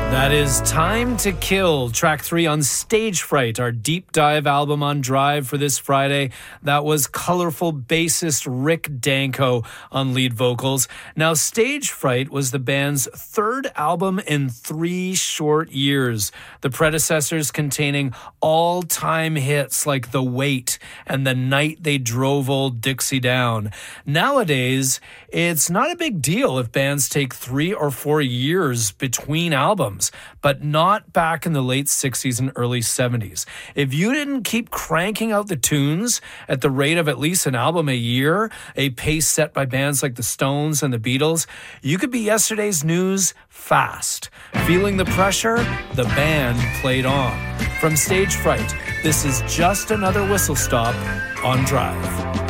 That is Time to Kill, track 3 on Stage Fright, our deep dive album on Drive for this Friday. That was colorful bassist Rick Danko on lead vocals. Now, Stage Fright was the band's third album in 3 short years. The predecessors containing all-time hits like The Weight and The Night They Drove Old Dixie Down. Nowadays, it's not a big deal if bands take 3 or 4 years between albums, but not back in the late 60s and early 70s. If you didn't keep cranking out the tunes at the rate of at least an album a year, a pace set by bands like the Stones and the Beatles, you could be yesterday's news fast. Feeling the pressure, the band played on. From Stage Fright, this is Just Another Whistle Stop on Drive.